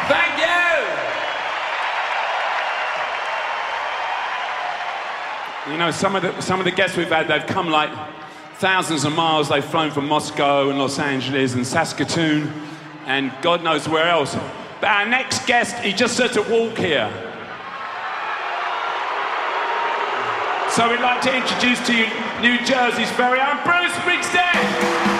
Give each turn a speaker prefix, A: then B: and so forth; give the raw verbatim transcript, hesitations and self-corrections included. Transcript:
A: Thank you! You know, some of the some of the guests we've had, they've come like thousands of miles. They've flown from Moscow and Los Angeles and Saskatoon and God knows where else. But our next guest, he just had to walk here. So we'd like to introduce to you New Jersey's very own Bruce Springsteen!